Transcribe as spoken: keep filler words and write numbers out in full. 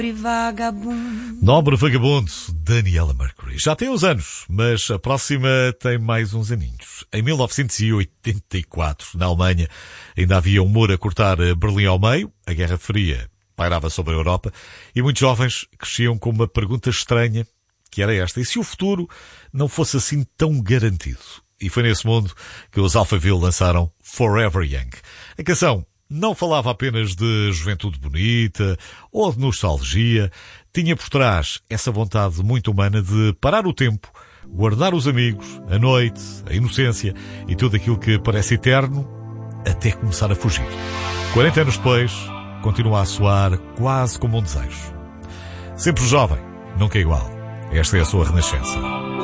Vagabundo. Nobre vagabundo, Daniela Mercury. Já tem uns anos, mas a próxima tem mais uns aninhos. Em mil novecentos e oitenta e quatro, na Alemanha, ainda havia um muro a cortar Berlim ao meio, a Guerra Fria pairava sobre a Europa, e muitos jovens cresciam com uma pergunta estranha, que era esta: e se o futuro não fosse assim tão garantido? E foi nesse mundo que os Alphaville lançaram Forever Young. A canção não falava apenas de juventude bonita ou de nostalgia, tinha por trás essa vontade muito humana de parar o tempo, guardar os amigos, a noite, a inocência e tudo aquilo que parece eterno até começar a fugir. quarenta anos depois, continua a soar quase como um desejo. Sempre jovem, nunca igual. Esta é a sua renascença.